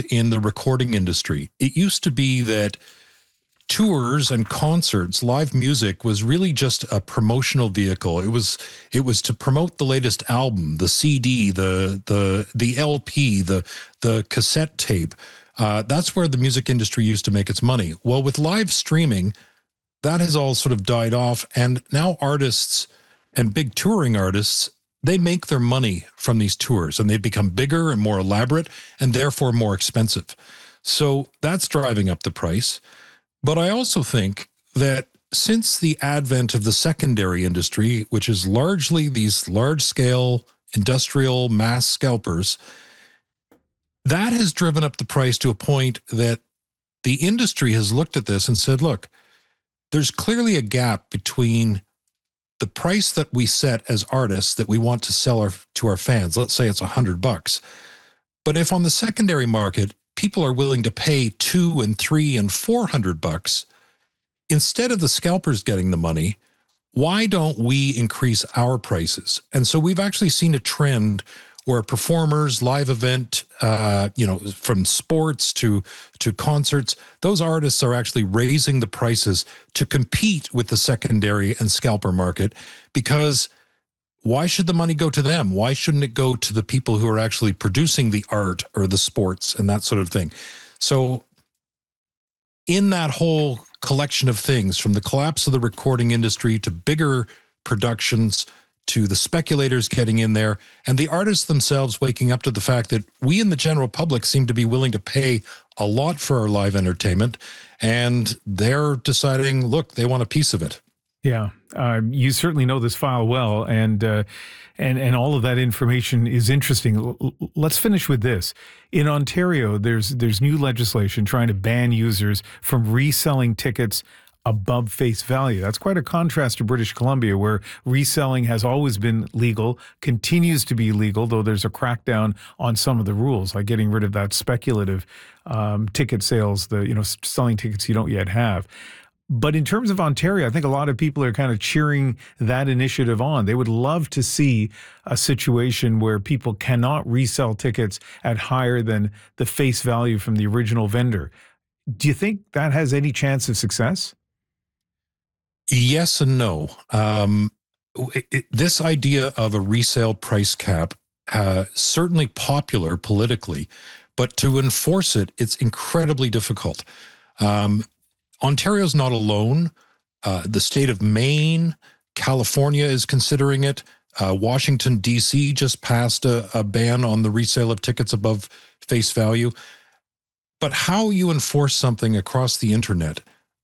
in the recording industry. It used to be that tours and concerts, live music was really just a promotional vehicle. It was to promote the latest album, the CD, the LP, the cassette tape. That's where the music industry used to make its money. Well, with live streaming, that has all sort of died off, and now artists and big touring artists, they make their money from these tours, and they become bigger and more elaborate and therefore more expensive. So that's driving up the price. But I also think that since the advent of the secondary industry, which is largely these large-scale industrial mass scalpers, that has driven up the price to a point that the industry has looked at this and said, look, there's clearly a gap between the price that we set as artists that we want to sell to our fans. Let's say it's $100. But if on the secondary market, people are willing to pay $200 and $300 and $400, instead of the scalpers getting the money, why don't we increase our prices? And so we've actually seen a trend where performers, live event, from sports to concerts, those artists are actually raising the prices to compete with the secondary and scalper market, because why should the money go to them? Why shouldn't it go to the people who are actually producing the art or the sports and that sort of thing? So in that whole collection of things, from the collapse of the recording industry to bigger productions to the speculators getting in there and the artists themselves waking up to the fact that we in the general public seem to be willing to pay a lot for our live entertainment, and they're deciding, look, they want a piece of it. Yeah, you certainly know this file well, and all of that information is interesting. Let's finish with this. In Ontario, there's new legislation trying to ban users from reselling tickets above face value. That's quite a contrast to British Columbia, where reselling has always been legal, continues to be legal, though there's a crackdown on some of the rules, like getting rid of that speculative ticket sales, selling tickets you don't yet have. But in terms of Ontario, I think a lot of people are kind of cheering that initiative on. They would love to see a situation where people cannot resell tickets at higher than the face value from the original vendor. Do you think that has any chance of success? Yes and no. This idea of a resale price cap, certainly popular politically, but to enforce it, it's incredibly difficult. Ontario's not alone. The state of Maine, California is considering it. Washington, D.C. just passed a ban on the resale of tickets above face value. But how you enforce something across the internet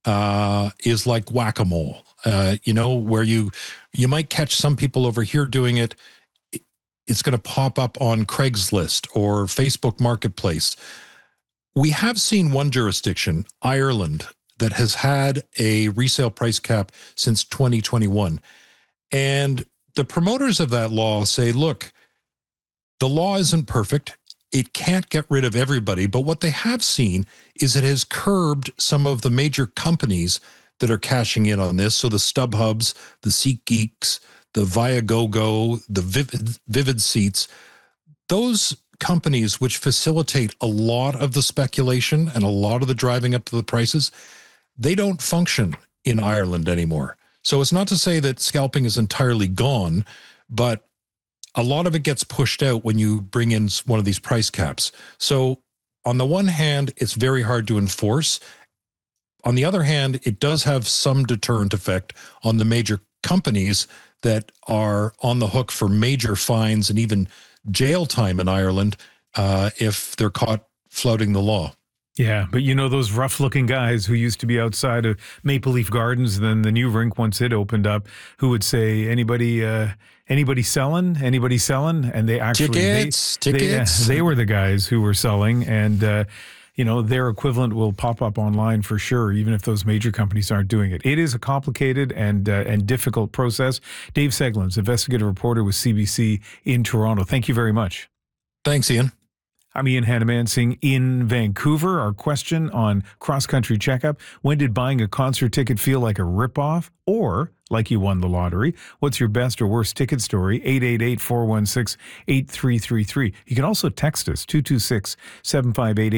is like whack-a-mole, where you might catch some people over here doing it. It's going to pop up on Craigslist or Facebook Marketplace. We have seen one jurisdiction, Ireland, that has had a resale price cap since 2021. And the promoters of that law say, look, the law isn't perfect. It can't get rid of everybody. But what they have seen is it has curbed some of the major companies that are cashing in on this. So the StubHubs, the SeatGeeks, the Viagogo, the Vivid Seats, those companies which facilitate a lot of the speculation and a lot of the driving up to the prices, they don't function in Ireland anymore. So it's not to say that scalping is entirely gone, but a lot of it gets pushed out when you bring in one of these price caps. So on the one hand, it's very hard to enforce. On the other hand, it does have some deterrent effect on the major companies that are on the hook for major fines and even jail time in Ireland if they're caught flouting the law. Yeah, but those rough-looking guys who used to be outside of Maple Leaf Gardens, then the new rink once it opened up, who would say, anybody selling? Anybody selling? And they actually tickets. They were the guys who were selling, and their equivalent will pop up online for sure, even if those major companies aren't doing it. It is a complicated and difficult process. Dave Seglins, investigative reporter with CBC in Toronto. Thank you very much. Thanks, Ian. I'm Ian Hannamansing in Vancouver. Our question on Cross Country Checkup: when did buying a concert ticket feel like a ripoff or like you won the lottery? What's your best or worst ticket story? 888-416-8333. You can also text us, 226-7588.